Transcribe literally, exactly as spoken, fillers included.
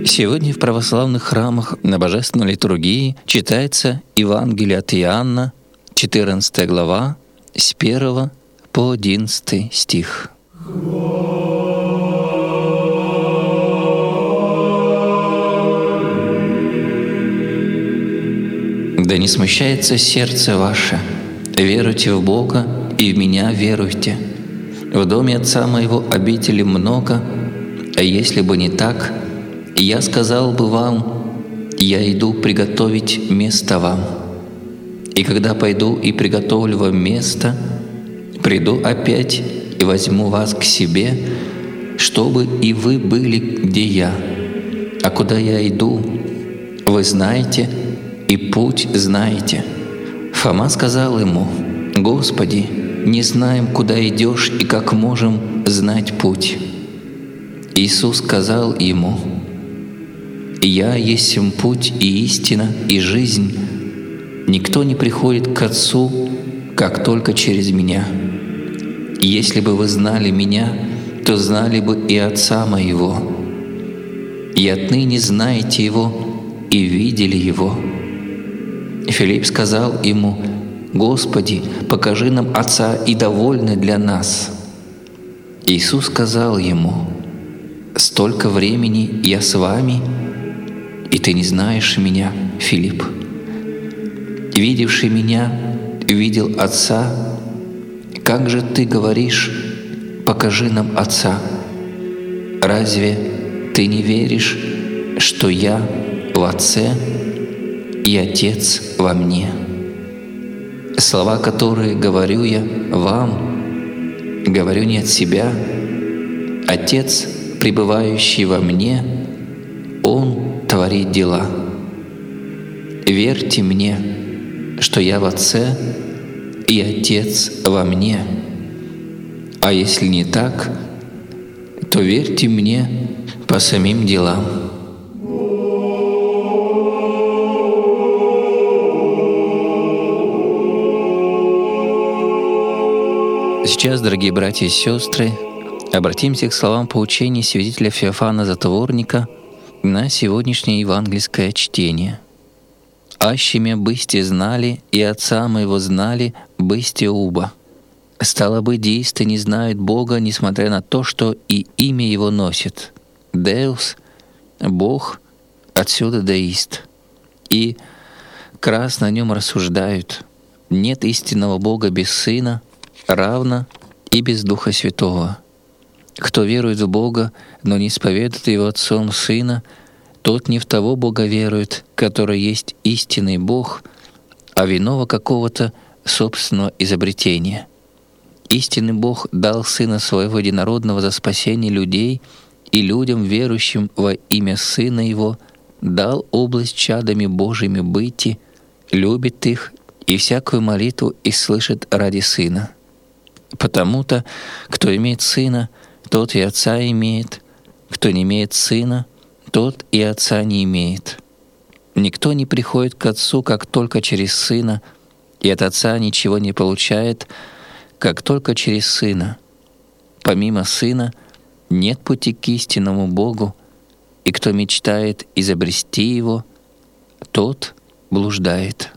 Сегодня в православных храмах на Божественной литургии читается Евангелие от Иоанна, четырнадцатая глава, с первого по одиннадцатый стих. «Да не смущается сердце ваше, веруйте в Бога и в Меня веруйте. В доме Отца Моего обители много, а если бы не так, я сказал бы вам, я иду приготовить место вам. И когда пойду и приготовлю вам место, приду опять и возьму вас к себе, чтобы и вы были, где я. А куда я иду, вы знаете, и путь знаете». Фома сказал ему: «Господи, не знаем, куда идешь и как можем знать путь». Иисус сказал ему: «Я есть путь и истина и жизнь. Никто не приходит к Отцу, как только через Меня. Если бы вы знали Меня, то знали бы и Отца Моего. И отныне знаете Его и видели Его». Филипп сказал ему: «Господи, покажи нам Отца, и довольны для нас». Иисус сказал ему: «Столько времени я с вами, и ты не знаешь Меня, Филипп? Видевший Меня видел Отца. Как же ты говоришь: покажи нам Отца? Разве ты не веришь, что я в Отце и Отец во Мне? Слова, которые говорю я вам, говорю не от себя. Отец, пребывающий во Мне, Он творит дела. Верьте Мне, что я в Отце и Отец во Мне. А если не так, то верьте Мне по самим делам». Сейчас, дорогие братья и сестры, обратимся к словам поучений святителя Феофана Затворника на сегодняшнее евангельское чтение. «Аще мя бысте знали, и Отца Моего знали, бысте уба». Стало быть, деисты не знают Бога, несмотря на то, что и имя Его носит. Деус — Бог, отсюда деист. И красно о Нем рассуждают. Нет истинного Бога без Сына, равно и без Духа Святого. Кто верует в Бога, но не исповедует Его Отцом Сына, тот не в того Бога верует, который есть истинный Бог, а в иного какого-то собственного изобретения. Истинный Бог дал Сына Своего Единородного за спасение людей, и людям, верующим во имя Сына Его, дал область чадами Божьими быти, любит их и всякую молитву их слышит ради Сына. Потому-то, кто имеет Сына, тот и Отца имеет, кто не имеет Сына, тот и Отца не имеет. Никто не приходит к Отцу, как только через Сына, и от Отца ничего не получает, как только через Сына. Помимо Сына нет пути к истинному Богу, и кто мечтает изобрести Его, тот блуждает».